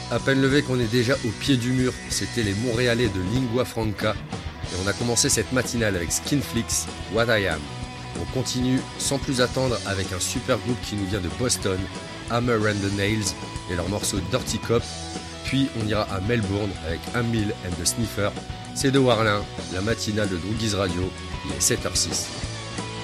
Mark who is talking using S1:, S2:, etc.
S1: À peine levé qu'on est déjà au pied du mur, c'était les Montréalais de Lingua Franca. Et on a commencé cette matinale avec Skinflix, What I Am. On continue sans plus attendre avec un super groupe qui nous vient de Boston, Hammer and the Nails et leur morceau Dirty Cop. Puis on ira à Melbourne avec Amil and the Sniffer. C'est de Warlin, la matinale de Droogies Radio, il est 7h06.